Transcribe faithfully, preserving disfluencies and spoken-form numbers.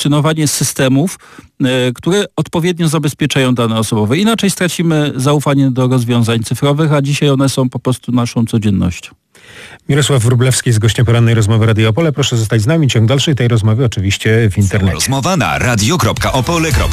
funkcjonowanie systemów, które odpowiednio zabezpieczają dane osobowe. Inaczej stracimy zaufanie do rozwiązań cyfrowych, a dzisiaj one są po prostu naszą codziennością. Mirosław Wróblewski jest gościem porannej rozmowy Radio Opole. Proszę zostać z nami. Ciąg dalszej tej rozmowy oczywiście w internecie. Rozmowa na radio kropka opole kropka